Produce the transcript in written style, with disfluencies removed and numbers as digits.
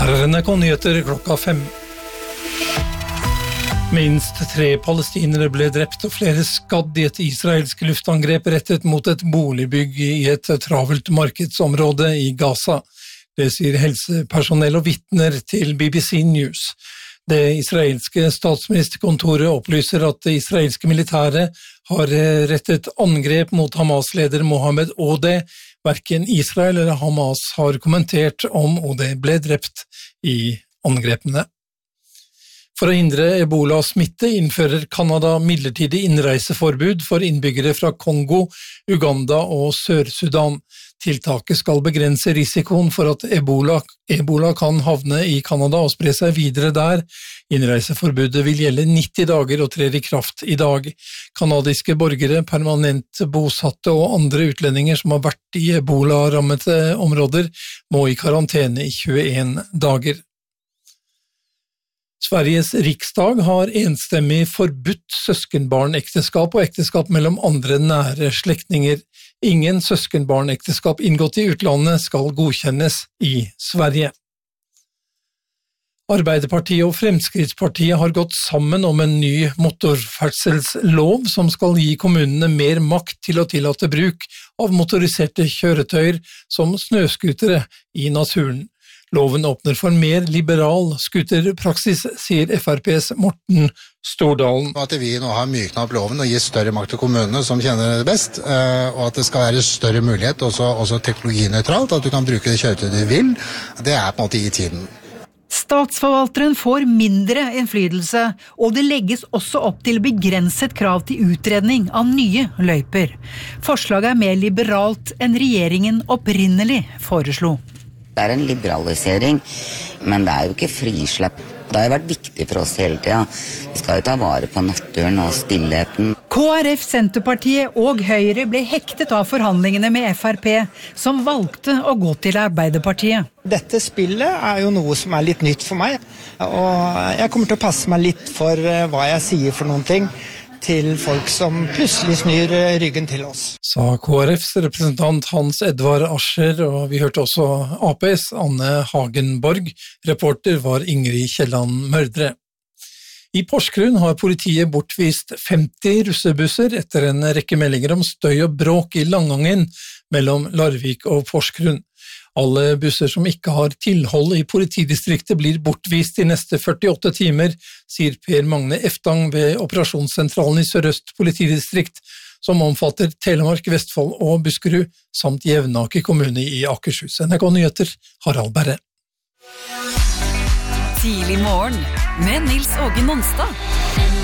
Her NRK-nyheter klokka 5. Minst 3 palestinere ble drept og flere skadd i et israelsk luftangrep rettet mot et boligbygg i et travelt markedsområde i Gaza. Det sier helsepersonell og vitner til BBC News. Det israelske statsministerkontoret opplyser at det israelske militæret har rettet angrep mot Hamas-leder Mohammed Odeh. Hverken Israel eller Hamas har kommentert om Odeh ble drept i angrepene. For å hindre ebola-smitte innfører Kanada midlertidig innreiseforbud for innbyggere fra Kongo, Uganda og Sør-Sudan. Tiltaket skal begrense risikoen for at ebola kan havne i Kanada og spre seg videre der. Innreiseforbudet vil gjelde 90 dager og trer i kraft i dag. Kanadiske borgere, permanent bosatte og andre utlendinger som har vært i ebola-rammede områder, må i karantene i 21 dager. Sveriges riksdag har enstemmig forbudt søskenbarnekteskap og ekteskap mellom andre nære slektninger. Ingen søskenbarnekteskap inngått i utlandet skal godkjennes i Sverige. Arbeiderpartiet og Fremskrittspartiet har gått sammen om en ny motorferdselslov som skal gi kommunene mer makt til å tillate bruk av motoriserte kjøretøyer som snøskutere i naturen. Loven åpner for mer liberal skuterpraksis, sier FrPs Morten Stordalen. At vi nå har myknet opp loven og gir større makt til kommunene som kjenner det best, og at det skal være større mulighet, også teknologinøytralt, at du kan bruke det kjøretøyet du vil, det er på en måte i tiden. Statsforvalteren får mindre innflytelse, og det legges også opp til begrenset krav til utredning av nye løyper. Forslaget er mer liberalt enn regjeringen opprinnelig foreslo. Det er en liberalisering, men det er jo ikke frislepp. Det har jo vært viktig for oss hele tiden. Vi skal jo ta vare på naturen og stillheten. KrF, Senterpartiet og Høyre ble hektet av forhandlingene med FrP, som valgte å gå til Arbeiderpartiet. Dette spillet er jo noe som er litt nytt for meg, og jeg kommer til å passe meg litt for hva jeg sier for noen ting til folk som plutselig snur ryggen til oss. Sa KrFs representant Hans Edvard Ascher, og vi hørte også APs Anne Hagenborg. Reporter var Ingrid Kjelland Mørdre. I Porsgrunn har politiet bortvist 50 russebusser etter en rekke meldinger om støy og bråk i Langangen mellom Larvik og Porsgrunn. Alle busser som ikke har tilhold i politidistriktet blir bortvist i neste 48 timer, sier Per Magne Eftang ved Operasjonssentralen i Sør-Øst politidistrikt, som omfatter Telemark, Vestfold og Buskerud, samt Jevnaker kommune i Akershus. NRK Nyheter, Harald Berre. Tidlig morgen med Nils Åge Nonstad.